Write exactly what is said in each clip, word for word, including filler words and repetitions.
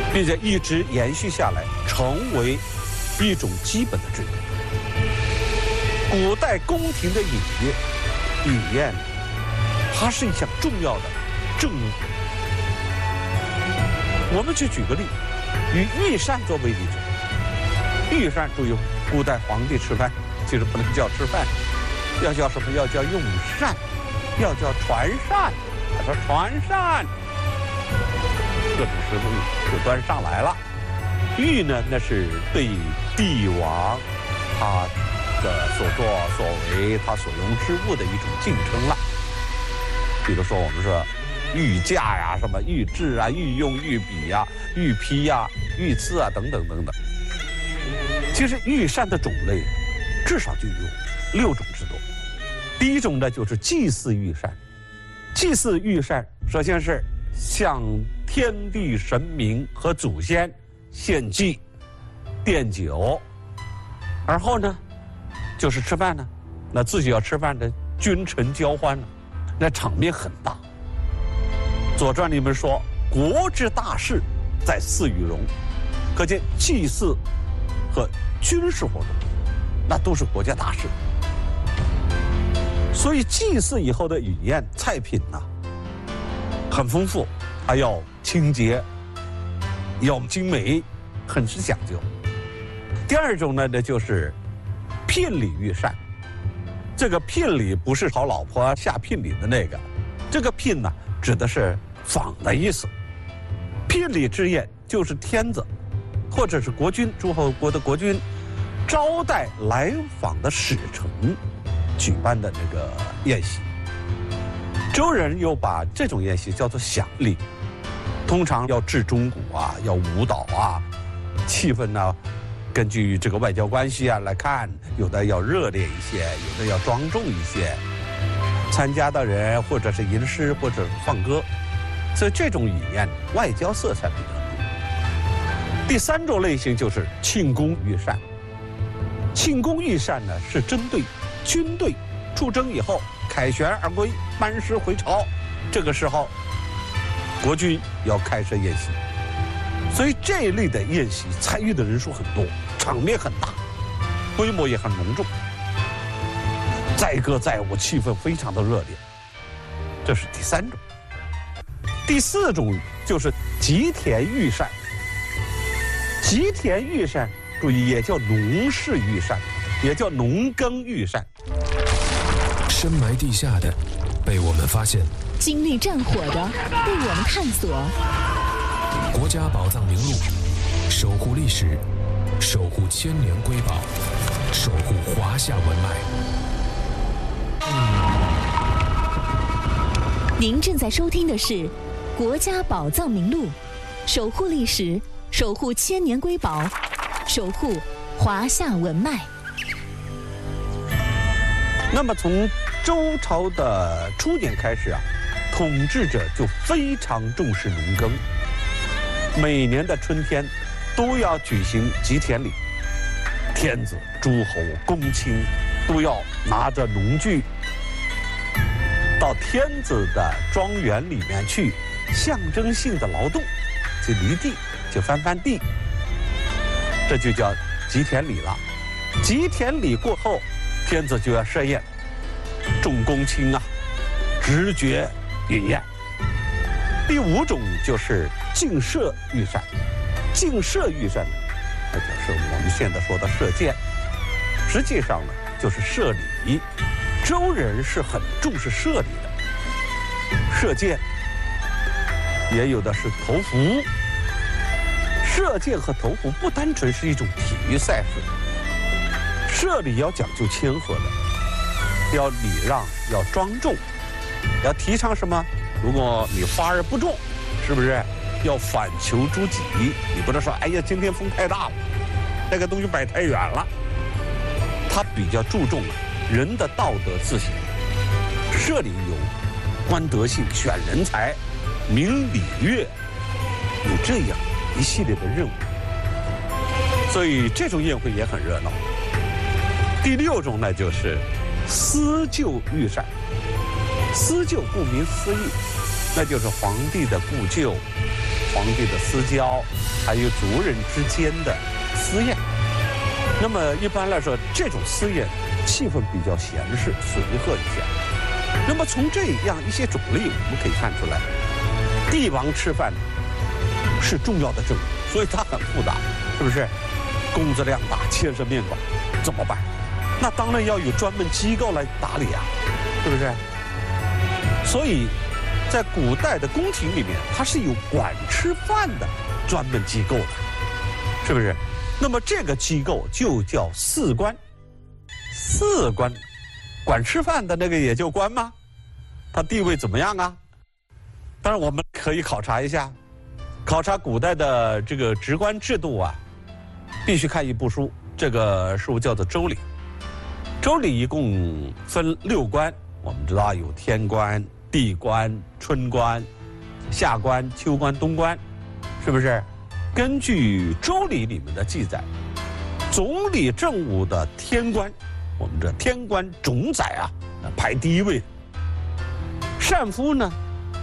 并且一直延续下来，成为一种基本的制度。古代宫廷的饮乐、饮宴，它是一项重要的政务。我们去举个例，以御膳作为例子。御膳，注意，古代皇帝吃饭其实不能叫吃饭，要叫什么？要叫用膳，要叫传膳。他说传膳，各种食物就端上来了。御呢，那是对帝王他的所作所为、他所用之物的一种敬称了。比如说，我们说御驾呀、什么御制啊、御用、御笔呀、御批呀、御赐啊等等等等。其实御膳的种类至少就有六种之多。第一种呢，就是祭祀御膳。祭祀御膳，首先是向天地神明和祖先献祭、奠酒，而后呢，就是吃饭呢。那自己要吃饭的君臣交欢呢，那场面很大。《左传》里面说：“国之大事，在祀与戎。”可见祭祀和军事活动，那都是国家大事。所以祭祀以后的饮宴菜品呢，很丰富，还要清洁，要精美，很是讲究。第二种呢，那就是聘礼御膳。这个聘礼不是讨老婆下聘礼的那个，这个聘呢，指的是访的意思。聘礼之宴就是天子或者是国君，诸侯国的国君招待来访的使臣举办的这个宴席。周人又把这种宴席叫做享礼，通常要置钟鼓啊，要舞蹈啊，气氛呢，根据这个外交关系啊来看，有的要热烈一些，有的要庄重一些。参加的人或者是吟诗或者放歌，所以这种饮宴外交色彩比较多。第三种类型就是庆功御膳。庆功御膳呢，是针对军队出征以后凯旋而归，班师回朝，这个时候国君要开设宴席，所以这一类的宴席参与的人数很多，场面很大，规模也很隆重，载歌载舞，气氛非常的热烈。这是第三种。第四种就是吉田御膳。吉田御膳，注意也叫农事御膳，也叫农耕御膳。 深埋地下的被我们发现， 经历战火的被我们探索。 国家宝藏名录，守护历史，守护千年瑰宝，守护华夏文脉。 您正在收听的是《国家宝藏名录》，守护历史，守护千年瑰宝，守护华夏文脉。 那么从周朝的初年开始啊，统治者就非常重视农耕，每年的春天都要举行吉田礼，天子、诸侯、公卿都要拿着农具到天子的庄园里面去，象征性的劳动，去犁地，去翻翻地，这就叫吉田礼了。吉田礼过后，天子就要设宴，众公卿啊，直觉饮宴。第五种就是敬射御膳。敬射御膳，那就是我们现在说的射箭，实际上呢就是射礼。周人是很重视射礼的，射箭，也有的是投壶。射箭和投壶不单纯是一种体育赛事，射礼要讲究谦和的，要礼让，要庄重，要提倡什么？如果你发而不中，是不是要反求诸己？你不能说哎呀，今天风太大了，那个东西摆太远了。他比较注重人的道德自省，射礼有观德性、选人才、明礼乐，有这样一系列的任务，所以这种宴会也很热闹。第六种呢，就是私就御膳。私就顾名思义，那就是皇帝的故旧、 皇帝的私交，还有族人之间的私宴。那么一般来说，这种私宴气氛比较闲适、随和一些。那么从这样一些种类，我们可以看出来，帝王吃饭是重要的政务，所以它很复杂，是不是？工资量大，千身面馆，怎么办？那当然要有专门机构来打理啊，是不是？所以，在古代的宫廷里面，它是有管吃饭的专门机构的，是不是？那么这个机构就叫祀官。祀官，管吃饭的那个也叫官吗？他地位怎么样啊？当然，我们可以考察一下，考察古代的这个职官制度啊，必须看一部书，这个书叫做《周礼》。《周礼》一共分六官，我们知道有天官、地官、春官、夏官、秋官、冬官，是不是？根据《周礼》里面的记载，总理政务的天官，我们这天官总宰啊，排第一位。膳夫呢，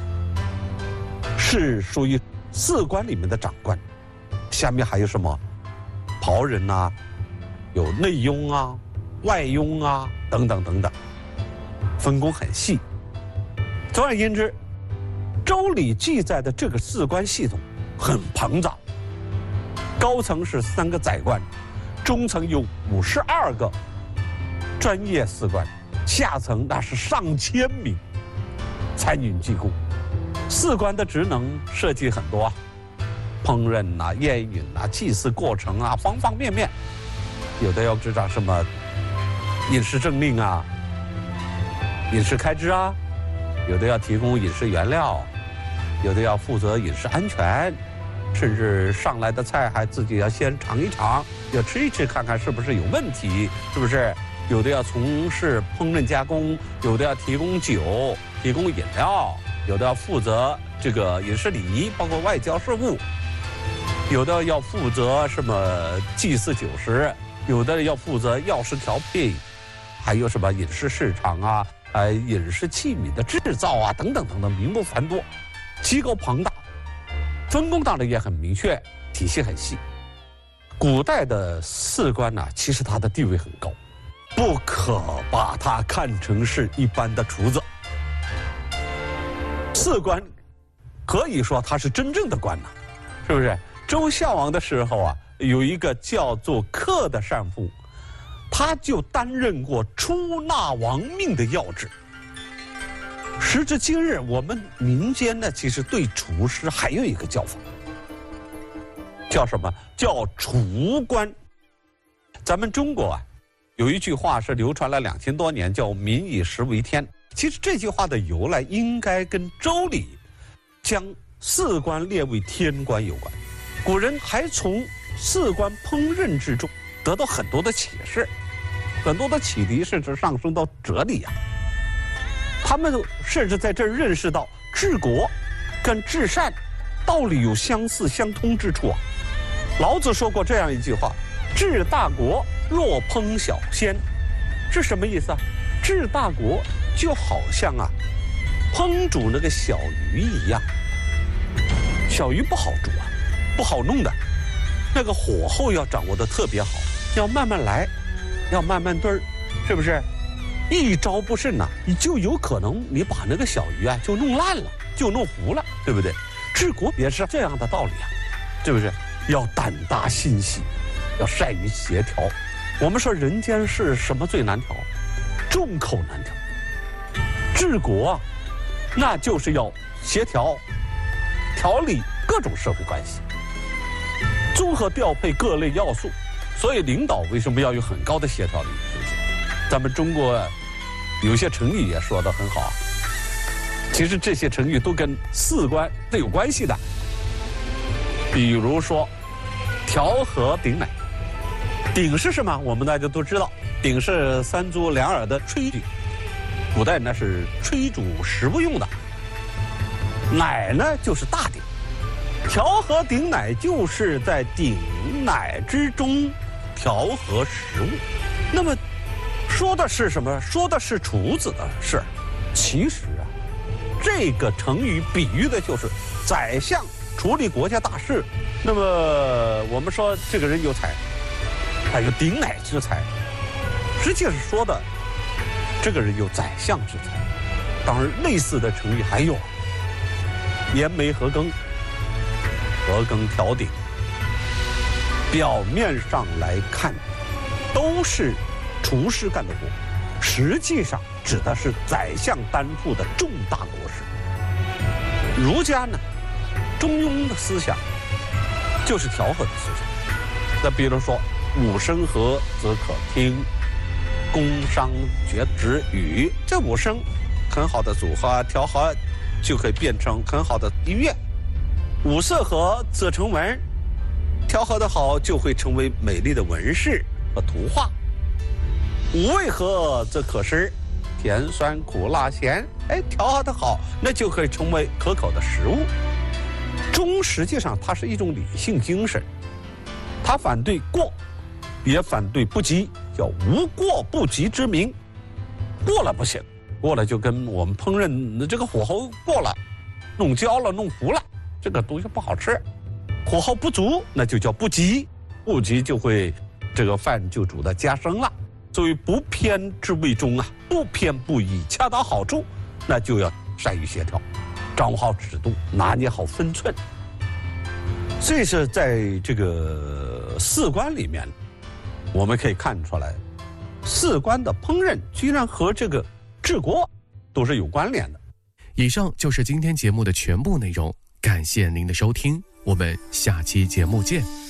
是属于祀官里面的长官，下面还有什么庖人呐、啊，有内佣啊、外佣啊等等等等，分工很细。总而言之，《周礼》记载的这个祀官系统很庞杂，高层是三个宰官，中层有五十二个专业祀官，下层那是上千名参与技工。祀官的职能涉及很多啊，烹饪呐、宴饮呐、祭祀过程啊，方方面面。有的要执掌什么饮食政令啊、饮食开支啊，有的要提供饮食原料，有的要负责饮食安全，甚至上来的菜还自己要先尝一尝，要吃一吃，看看是不是有问题，是不是？有的要从事烹饪加工，有的要提供酒、提供饮料，有的要负责这个饮食礼仪，包括外交事务，有的要负责什么祭祀酒食，有的要负责药食调配，还有什么饮食市场啊、呃饮食器皿的制造啊等等等等，名目繁多，机构庞大，分工当然也很明确，体系很细。古代的祀官呢、啊，其实他的地位很高，不可把他看成是一般的厨子。祀官可以说他是真正的官呐、啊，是不是？周孝王的时候啊，有一个叫做克的膳夫，他就担任过出纳亡命的要职。时至今日，我们民间呢，其实对厨师还有一个叫法，叫什么？叫厨官。咱们中国啊，有一句话是流传了两千多年，叫“民以食为天”。其实这句话的由来应该跟《周礼》将祀官列为天官有关。古人还从祀官烹饪之中得到很多的启示，很多的启迪，甚至上升到哲理啊。他们甚至在这儿认识到治国跟治善道理有相似相通之处啊。老子说过这样一句话：“治大国若烹小鲜。”是什么意思啊？治大国就好像啊，烹煮那个小鱼一样，小鱼不好煮啊，不好弄的，那个火候要掌握的特别好，要慢慢来，要慢慢炖儿，是不是？一招不慎呐、啊，你就有可能你把那个小鱼啊就弄烂了，就弄糊了，对不对？治国也是这样的道理啊，是不是？要胆大心细，要善于协调。我们说人间事什么最难调？众口难调。治国啊，那就是要协调、调理各种社会关系，综合调配各类要素。所以领导为什么要有很高的协调力？是不是？咱们中国有些成语也说得很好，其实这些成语都跟祀官是有关系的。比如说调和鼎鼐，鼎是什么？我们大家都知道，鼎是三足两耳的炊具，古代那是炊煮食物用的。鼐呢就是大鼎，调和鼎鼐就是在鼎鼐之中调和食物。那么说的是什么？说的是厨子的事儿。其实啊，这个成语比喻的就是宰相处理国家大事，那么我们说这个人有才，还有顶乃之才，实际是说的这个人有宰相之才。当然，类似的成语还有严眉合更、合更挑顶。表面上来看，都是厨师干的活，实际上指的是宰相担负的重大国事。儒家呢，中庸的思想就是调和的思想。那比如说，五声和则可听，宫商角徵羽，这五声很好的组合调和，就可以变成很好的音乐。五色和则成文，调和的好就会成为美丽的纹饰和图画。五味和则可食，甜酸苦辣咸，哎，调和的好，那就可以成为可口的食物。忠实际上它是一种理性精神，它反对过，也反对不及，叫无过不及之名。过了不行，过了就跟我们烹饪的这个火候过了，弄焦了弄糊了，这个东西不好吃。火候不足，那就叫不及，不及就会这个饭就煮得加生了。所以不偏之谓中啊，不偏不倚，恰到好处，那就要善于协调，掌握好尺度，拿捏好分寸。所以是在这个四官里面，我们可以看出来，四官的烹饪居然和这个治国都是有关联的。 以上就是今天节目的全部内容，感谢您的收听，我们下期节目见。